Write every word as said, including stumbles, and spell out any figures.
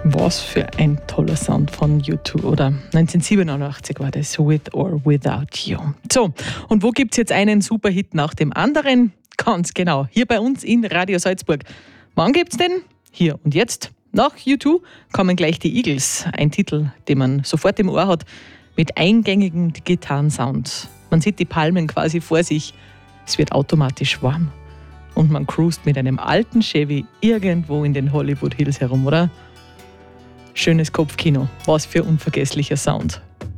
Was für ein toller Sound von U zwei, oder neunzehnhundertsiebenundachtzig war das, With or Without You. So, und wo gibt es jetzt einen Superhit nach dem anderen? Ganz genau, hier bei uns in Radio Salzburg. Wann gibt's denn? Hier und jetzt. Nach U zwei kommen gleich die Eagles, ein Titel, den man sofort im Ohr hat, mit eingängigem Gitarrensound. Man sieht die Palmen quasi vor sich, es wird automatisch warm. Und man cruist mit einem alten Chevy irgendwo in den Hollywood Hills herum, oder? Schönes Kopfkino, was für unvergesslicher Sound.